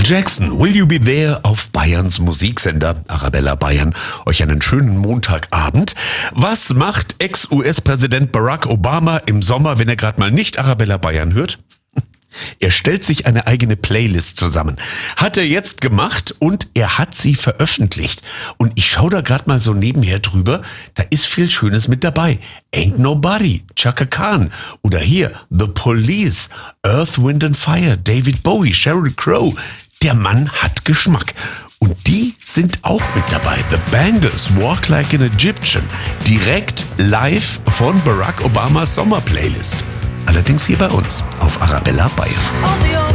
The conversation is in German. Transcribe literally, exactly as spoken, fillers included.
Michael Jackson, Will You Be There auf Bayerns Musiksender Arabella Bayern. Euch einen schönen Montagabend. Was macht Ex-U S-Präsident Barack Obama im Sommer, wenn er gerade mal nicht Arabella Bayern hört? Er stellt sich eine eigene Playlist zusammen. Hat er jetzt gemacht und er hat sie veröffentlicht. Und ich schaue da gerade mal so nebenher drüber, da ist viel Schönes mit dabei. Ain't Nobody, Chaka Khan oder hier The Police, Earth, Wind and Fire, David Bowie, Sheryl Crow. Der Mann hat Geschmack. Und die sind auch mit dabei. The Bangles, Walk Like an Egyptian. Direkt live von Barack Obamas Sommerplaylist. Allerdings hier bei uns auf Arabella Bayern.